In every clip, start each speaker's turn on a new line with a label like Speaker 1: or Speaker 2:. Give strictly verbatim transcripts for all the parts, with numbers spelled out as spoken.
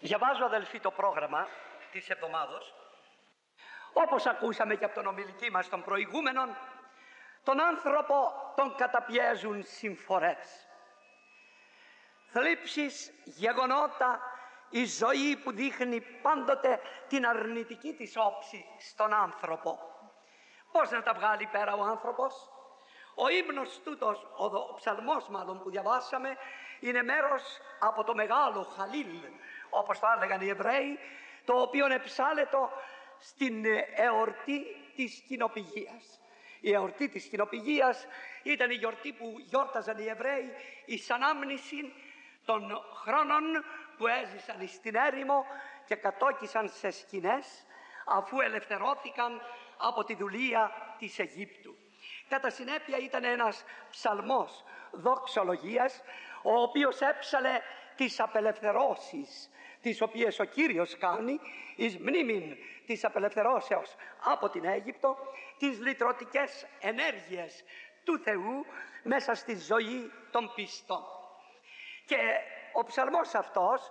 Speaker 1: Διαβάζω, αδελφοί, το πρόγραμμα της εβδομάδος. Όπως ακούσαμε και από τον ομιλητή μας των προηγούμενων, τον άνθρωπο τον καταπιέζουν συμφορές. Θλίψεις, γεγονότα, η ζωή που δείχνει πάντοτε την αρνητική της όψη στον άνθρωπο. Πώς να τα βγάλει πέρα ο άνθρωπος? Ο ύμνος τούτος, ο, ο ψαλμός μάλλον που διαβάσαμε, είναι μέρος από το μεγάλο Χαλίλ, όπως το έλεγαν οι Εβραίοι, το οποίο εψάλετο στην εορτή της κοινοπηγίας. Η εορτή της κοινοπηγίας ήταν η γιορτή που γιόρταζαν οι Εβραίοι εις ανάμνηση των χρόνων που έζησαν στην έρημο και κατόκισαν σε σκηνές αφού ελευθερώθηκαν από τη δουλεία της Αιγύπτου. Κατά συνέπεια ήταν ένας ψαλμός δοξολογίας, ο οποίος έψαλε τις απελευθερώσεις τις οποίες ο Κύριος κάνει εις μνήμην της απελευθερώσεως από την Αίγυπτο, τις λυτρωτικές ενέργειες του Θεού μέσα στη ζωή των πιστών. Και ο ψαλμός αυτός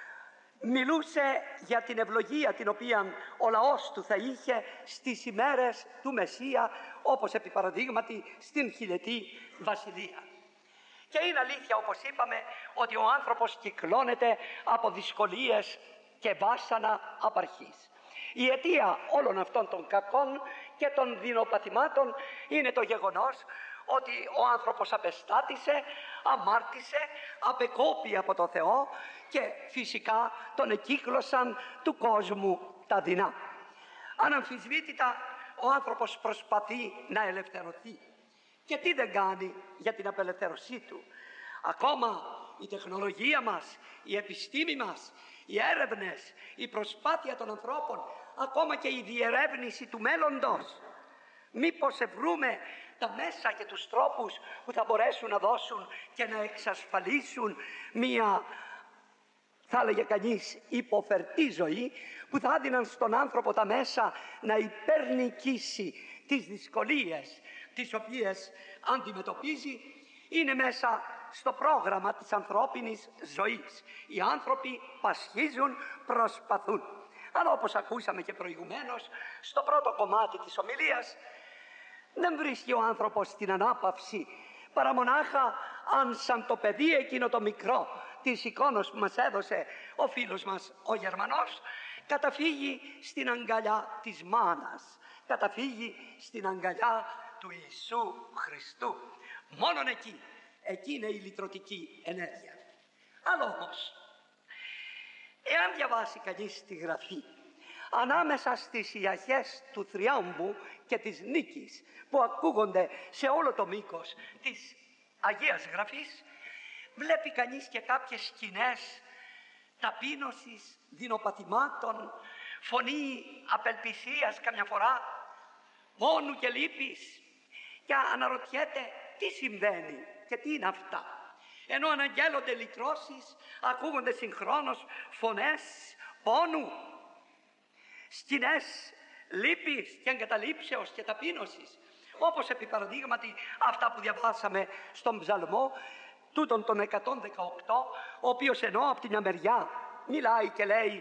Speaker 1: μιλούσε για την ευλογία την οποία ο λαός του θα είχε στις ημέρες του Μεσσία, όπως επί παραδείγματι στην χιλιετή βασιλεία. Και είναι αλήθεια, όπως είπαμε, ότι ο άνθρωπος κυκλώνεται από δυσκολίες και βάσανα απαρχής. Η αιτία όλων αυτών των κακών και των δεινοπαθημάτων είναι το γεγονός ότι ο άνθρωπος απεστάτησε, αμάρτησε, απεκόπη από το Θεό και φυσικά τον εκύκλωσαν του κόσμου τα δεινά. Αναμφισβήτητα ο άνθρωπος προσπαθεί να ελευθερωθεί. Και τι δεν κάνει για την απελευθέρωσή του? Ακόμα η τεχνολογία μας, η επιστήμη μας, οι έρευνες, η προσπάθεια των ανθρώπων, ακόμα και η διερεύνηση του μέλλοντος. Μήπως βρούμε τα μέσα και τους τρόπους που θα μπορέσουν να δώσουν και να εξασφαλίσουν μία, θα έλεγε κανείς, υποφερτή ζωή, που θα δίναν στον άνθρωπο τα μέσα να υπερνικήσει τις δυσκολίες τις οποίες αντιμετωπίζει. Είναι μέσα στο πρόγραμμα της ανθρώπινης ζωής. Οι άνθρωποι πασχίζουν, προσπαθούν. Αλλά όπως ακούσαμε και προηγουμένως, στο πρώτο κομμάτι της ομιλίας, δεν βρίσκει ο άνθρωπος την ανάπαυση παρά μονάχα αν σαν το παιδί εκείνο το μικρό της εικόνας που μας έδωσε ο φίλος μας ο Γερμανός, καταφύγει στην αγκαλιά της μάνας, καταφύγει στην αγκαλιά του Ιησού Χριστού. Μόνον εκεί, εκεί είναι η λυτρωτική ενέργεια. Αλλά όμως, εάν διαβάσει κανείς τη Γραφή, ανάμεσα στις ιαχές του θριάμβου και της νίκης που ακούγονται σε όλο το μήκος της Αγίας Γραφής, βλέπει κανείς και κάποιες σκηνές ταπείνωσης, δεινοπαθημάτων, φωνή απελπισίας καμιά φορά, πόνου και λύπης, και αναρωτιέται τι συμβαίνει και τι είναι αυτά. Ενώ αναγγέλλονται λυτρώσεις, ακούγονται συγχρόνως φωνές πόνου, σκηνές λύπης και εγκαταλείψεως και ταπείνωσης, όπως επί παραδείγματι αυτά που διαβάσαμε στον ψαλμό τούτον τον εκατόν δεκαοκτώ, ο οποίος ενώ από την μια μεριά μιλάει και λέει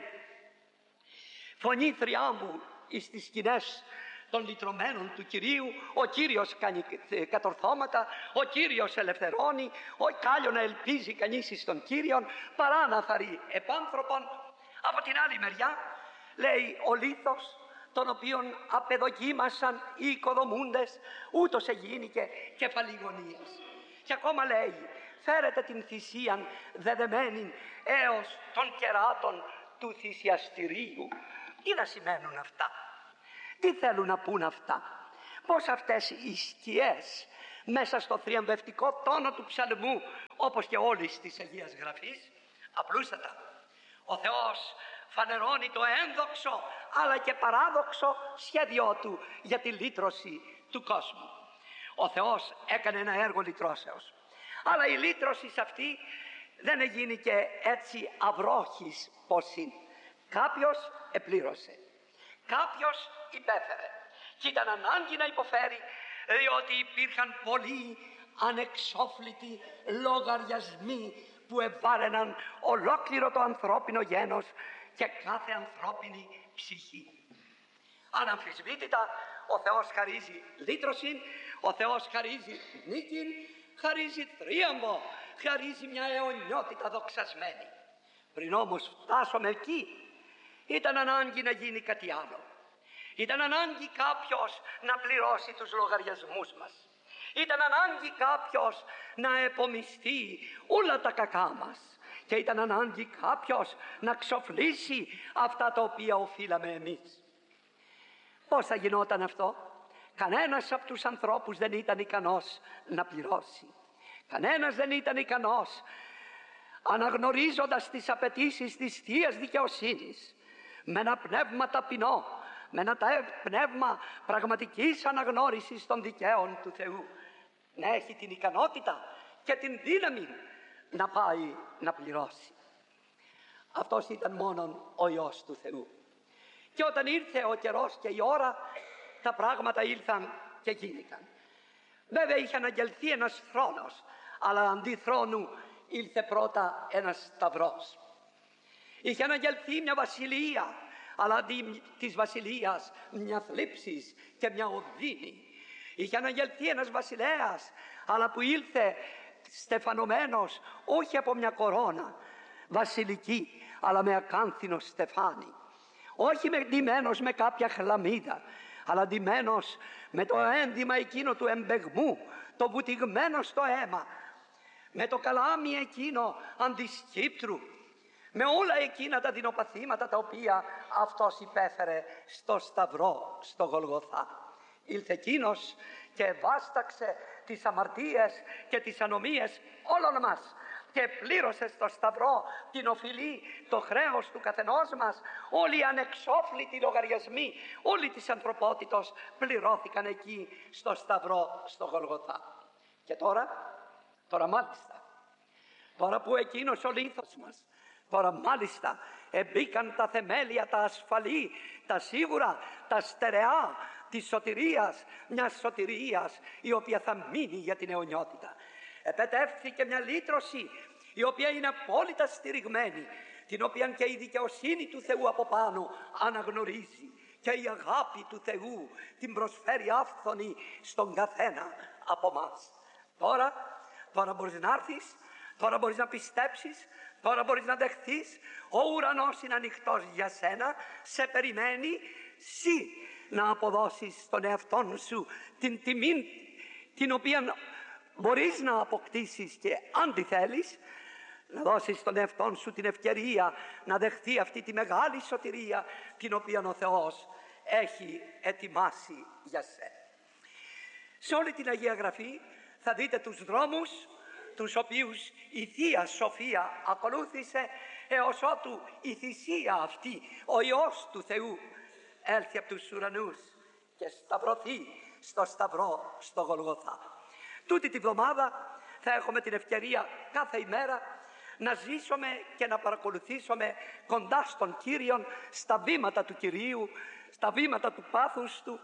Speaker 1: φωνή θριάμβου εις τις σκηνές των λυτρωμένων του Κυρίου, ο Κύριος κάνει κατορθώματα, ο Κύριος ελευθερώνει, ο κάλλιο να ελπίζει κανείς εις τον Κύριον παρά να θαρρεί επάνθρωπον. Από την άλλη μεριά λέει ο λίθος τον οποίον απεδοκίμασαν οι οικοδομούντες, ούτως εγίνηκε κεφαλή γωνίας. Και ακόμα λέει φέρετε την θυσίαν δεδεμένη έως των κεράτων του θυσιαστηρίου. Τι να σημαίνουν αυτά? Τι θέλουν να πούν αυτά? Πώς αυτές οι σκιές μέσα στο θριαμβευτικό τόνο του ψαλμού, όπως και όλης της Αγίας Γραφής? Απλούστατα, ο Θεός φανερώνει το ένδοξο αλλά και παράδοξο σχέδιό του για τη λύτρωση του κόσμου. Ο Θεός έκανε ένα έργο λυτρώσεως, αλλά η λύτρωση σε αυτή δεν έγινε και έτσι αυρόχης πως είναι. Κάποιος επλήρωσε, κάποιος υπέφερε και ήταν ανάγκη να υποφέρει, διότι υπήρχαν πολλοί ανεξόφλητοι λογαριασμοί που που εβάρεναν ολόκληρο το ανθρώπινο γένος και κάθε ανθρώπινη ψυχή. Αναμφισβήτητα ο Θεός χαρίζει λύτρωση, ο Θεός χαρίζει νίκη, χαρίζει θρίαμβο, χαρίζει μια αιωνιότητα δοξασμένη. Πριν όμως φτάσουμε εκεί, ήταν ανάγκη να γίνει κάτι άλλο. Ήταν ανάγκη κάποιος να πληρώσει τους λογαριασμούς μας. Ήταν ανάγκη κάποιος να επομιστεί όλα τα κακά μας. Και ήταν ανάγκη κάποιος να ξοφλήσει αυτά τα οποία οφείλαμε εμείς. Πώς θα γινόταν αυτό? Κανένας από τους ανθρώπους δεν ήταν ικανός να πληρώσει. Κανένας δεν ήταν ικανός, αναγνωρίζοντας τις απαιτήσεις της Θείας Δικαιοσύνης, με ένα πνεύμα ταπεινό, με ένα πνεύμα πραγματικής αναγνώρισης των δικαίων του Θεού, να έχει την ικανότητα και την δύναμη να πάει να πληρώσει. Αυτός ήταν μόνον ο Υιός του Θεού. Και όταν ήρθε ο καιρός και η ώρα, τα πράγματα ήλθαν και γίνηκαν. Βέβαια είχε αναγγελθεί ένας θρόνος, αλλά αντί θρόνου ήλθε πρώτα ένας σταυρός. Είχε αναγγελθεί μια βασιλεία, αλλά αντί της βασιλείας μια θλίψης και μια οδύνη. Είχε αναγγελθεί ένας βασιλέας, αλλά που ήλθε στεφανωμένος όχι από μια κορώνα βασιλική, αλλά με ακάνθινο στεφάνι. Όχι με, ντυμένος με κάποια χλαμίδα, αλλά ντυμένος με το ένδυμα εκείνο του εμπεγμού, το βουτυγμένο στο αίμα, με το καλάμι εκείνο αντισκύπτρου, με όλα εκείνα τα δεινοπαθήματα τα οποία αυτός υπέφερε στο σταυρό, στο Γολγοθά. Ήλθε εκείνος και βάσταξε τις αμαρτίες και τις ανομίες όλων μας και πλήρωσε στο σταυρό την οφειλή, το χρέος του καθενός μας. Όλοι οι ανεξόφλητοι λογαριασμοί, όλη της ανθρωπότητος πληρώθηκαν εκεί στο σταυρό, στο Γολγοθά. Και τώρα, τώρα μάλιστα, τώρα που εκείνος ο λίθος μας, τώρα μάλιστα εμπήκαν τα θεμέλια, τα ασφαλή, τα σίγουρα, τα στερεά της σωτηρίας, μιας σωτηρίας η οποία θα μείνει για την αιωνιότητα. Επετεύθηκε μια λύτρωση η οποία είναι απόλυτα στηριγμένη, την οποία και η δικαιοσύνη του Θεού από πάνω αναγνωρίζει και η αγάπη του Θεού την προσφέρει άφθονη στον καθένα από μας. Τώρα, τώρα μπορείς να έρθεις, τώρα μπορείς να πιστέψεις, τώρα μπορείς να δεχθείς. Ο ουρανός είναι ανοιχτός για σένα, σε περιμένει εσύ να αποδώσεις στον εαυτόν σου την τιμή την οποία μπορείς να αποκτήσεις, και αν τη θέλεις να δώσεις στον εαυτόν σου την ευκαιρία να δεχθεί αυτή τη μεγάλη σωτηρία την οποία ο Θεός έχει ετοιμάσει για σένα. Σε όλη την Αγία Γραφή θα δείτε τους δρόμους τους οποίους η Θεία Σοφία ακολούθησε έως ότου η θυσία αυτή, ο Υιός του Θεού, έλθει από τους ουρανούς και σταυρωθεί στο σταυρό, στο Γολγοθά. Τούτη τη βδομάδα θα έχουμε την ευκαιρία κάθε ημέρα να ζήσουμε και να παρακολουθήσουμε κοντά στον Κύριον, στα βήματα του Κυρίου, στα βήματα του πάθους Του,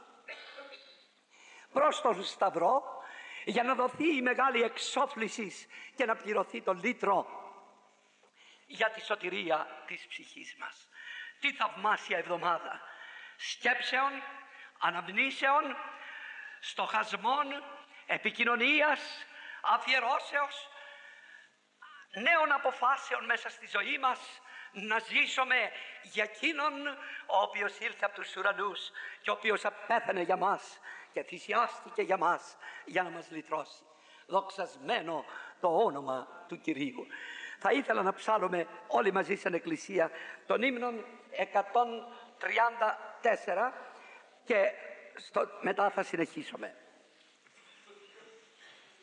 Speaker 1: προς τον σταυρό, για να δοθεί η μεγάλη εξόφληση και να πληρωθεί το λύτρο για τη σωτηρία της ψυχής μας. Τι θαυμάσια εβδομάδα σκέψεων, αναμνήσεων, στοχασμών, επικοινωνίας, αφιερώσεως, νέων αποφάσεων μέσα στη ζωή μας, να ζήσουμε για εκείνον ο οποίος ήλθε από τους ουρανούς και ο οποίος απέθανε για μας και θυσιάστηκε για μας για να μας λυτρώσει. Δοξασμένο το όνομα του Κυρίου. Θα ήθελα να ψάλλουμε όλοι μαζί σαν Εκκλησία τον ύμνον εκατόν τριάντα τέσσερα και στο, μετά θα συνεχίσουμε.